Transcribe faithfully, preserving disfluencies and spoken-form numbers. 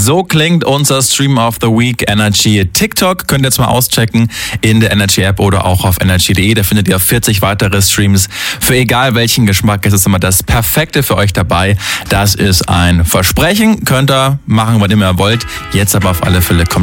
So klingt unser Stream of the Week Energy. TikTok könnt ihr jetzt mal auschecken in der Energy App oder auch auf energy punkt de. Da findet ihr vierzig weitere Streams für egal welchen Geschmack. Es ist immer das Perfekte für euch dabei. Das ist ein Versprechen. Könnt ihr machen, wann immer ihr wollt. Jetzt aber auf alle Fälle kommt